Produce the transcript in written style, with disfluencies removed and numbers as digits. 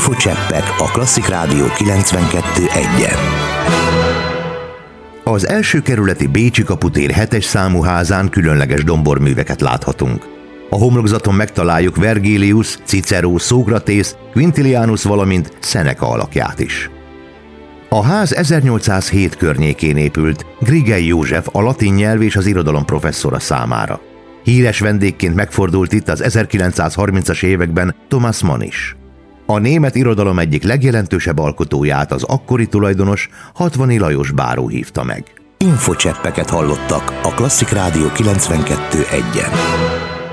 Infocseppek a Klasszik Rádió 92.1-en. Az első kerületi Bécsi kaputér 7-es számú házán különleges domborműveket láthatunk. A homlokzaton megtaláljuk Vergilius, Cicero, Szókratész, Quintilianus, valamint Seneca alakját is. A ház 1807 környékén épült Grigely József, a latin nyelv és az irodalom professzora számára. Híres vendégként megfordult itt az 1930-as években Thomas Mann is. A német irodalom egyik legjelentősebb alkotóját az akkori tulajdonos, Hatvani Lajos báró hívta meg. Infocseppeket hallottak a Klasszik Rádió 92.1-en.